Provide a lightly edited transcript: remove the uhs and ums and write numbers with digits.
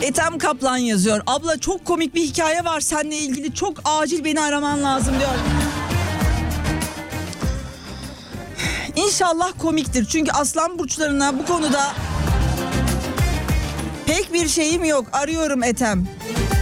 Ethem Kaplan yazıyor. Abla çok komik bir hikaye var seninle ilgili. Çok acil beni araman lazım diyor. İnşallah komiktir. Çünkü aslan burçlarına bu konuda pek bir şeyim yok. Arıyorum Ethem.